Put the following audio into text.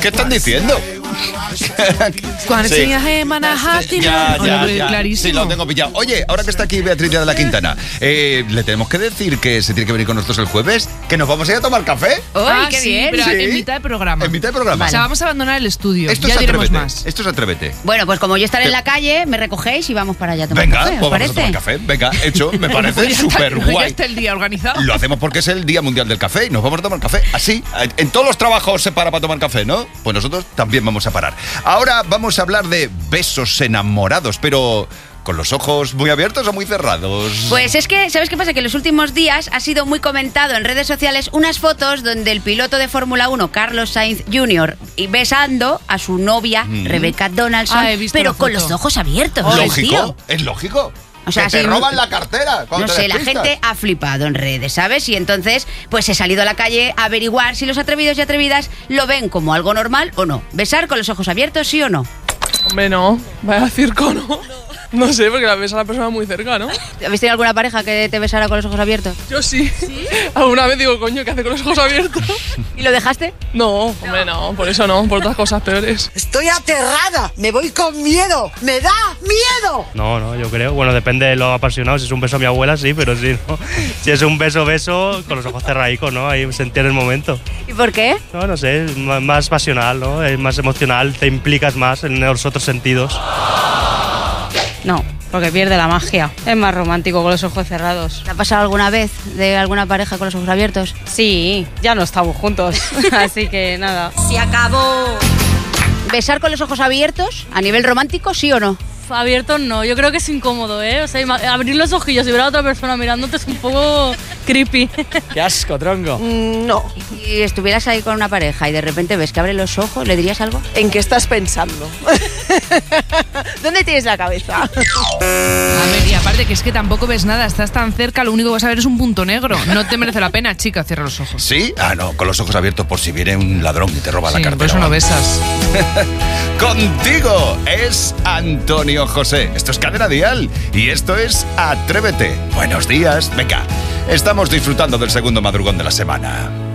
¿Qué están diciendo? Sí. Ya. Clarísimo. Sí, lo tengo pillado. Oye, ahora que está aquí Beatriz de la Quintana, le tenemos que decir que se tiene que venir con nosotros el jueves, que nos vamos a ir a tomar café. ¡Ay, qué sí, bien! pero Sí. En mitad de programa. En mitad de programa. O sea, vamos a abandonar el estudio. Esto ya es diremos Atrévete. más. Esto es Atrévete. Bueno, pues como yo estaré en la calle, me recogéis y vamos para allá a tomar Venga, café, pues ¿os vamos a parece? tomar café. Venga, hecho, me Pues parece ya súper está, ya guay. está el día organizado. Lo hacemos porque es el Día Mundial del Café y nos vamos a tomar café así. En todos los trabajos se para tomar café, ¿no? Pues nosotros también vamos a parar. Ahora vamos a hablar de besos enamorados, pero ¿con los ojos muy abiertos o muy cerrados? Pues es que, ¿sabes qué pasa? Que en los últimos días ha sido muy comentado en redes sociales unas fotos donde el piloto de Fórmula 1, Carlos Sainz Jr., y besando a su novia, Rebecca Donaldson, he visto pero la con foto. los ojos abiertos. el ¿Lógico? tío. ¿Es lógico? O sea, que te sí, roban la cartera cuando No te sé, la despistas. gente ha flipado en redes, ¿sabes? Y entonces, pues he salido a la calle a averiguar si los atrevidos y atrevidas lo ven como algo normal o no. ¿Besar con los ojos abiertos, sí o no? Hombre, no. Vaya circo, ¿no? No sé, porque la ves a la persona muy cerca, ¿no? ¿Habéis tenido alguna pareja que te besara con los ojos abiertos? Yo sí. Alguna vez digo, coño, ¿qué hace con los ojos abiertos? ¿Y lo dejaste? No, hombre, no. Por eso no. Por otras cosas peores. Estoy aterrada, me voy con miedo, me da miedo. No, yo creo. Bueno, depende de lo apasionado. Si es un beso a mi abuela, sí, pero sí, ¿no? Si es un beso, con los ojos cerradicos, ¿no? Ahí se entiende el momento. ¿Y por qué? No sé, es más pasional, ¿no? Es más emocional, te implicas más en los otros sentidos. No, porque pierde la magia. Es más romántico con los ojos cerrados. ¿Te ha pasado alguna vez de alguna pareja con los ojos abiertos? Sí, ya no estamos juntos, así que nada. Se acabó. ¿Besar con los ojos abiertos a nivel romántico, sí o no? Abiertos no, yo creo que es incómodo, ¿eh? O sea, abrir los ojillos y ver a otra persona mirándote es un poco creepy. ¡Qué asco, tronco! No. Si estuvieras ahí con una pareja y de repente ves que abre los ojos, ¿le dirías algo? ¿En qué estás pensando? ¿Dónde tienes la cabeza? A ver, y aparte que es que tampoco ves nada, estás tan cerca, lo único que vas a ver es un punto negro. No te merece la pena, chica, cierra los ojos. ¿Sí? Ah, no, con los ojos abiertos por si viene un ladrón y te roba la Sí, cartera. por eso no besas. Contigo es Antonio José. Esto es Cadena Dial y esto es Atrévete. Buenos días. Venga, estamos disfrutando del segundo madrugón de la semana.